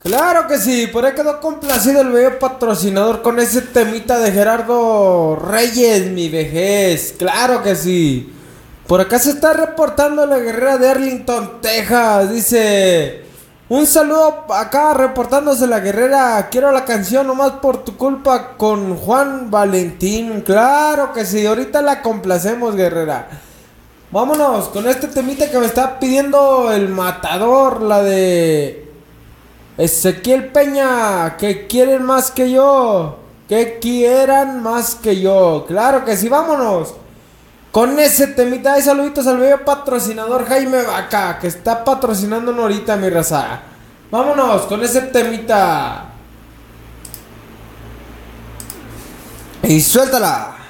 Claro que sí, por ahí quedó complacido el bello patrocinador con ese temita de Gerardo Reyes, mi vejez. Claro que sí. Por acá se está reportando la guerrera de Arlington, Texas. Dice: un saludo acá reportándose la guerrera. Quiero la canción nomás por tu culpa con Juan Valentín. Claro que sí, ahorita la complacemos, guerrera. Vámonos con este temita que me está pidiendo el matador, la de Ezequiel Peña, que quieren más que yo, que quieran más que yo. Claro que sí, vámonos. Con ese temita de saluditos al bello patrocinador Jaime Vaca, que está patrocinando ahorita, mi raza. Vámonos con ese temita. Y suéltala.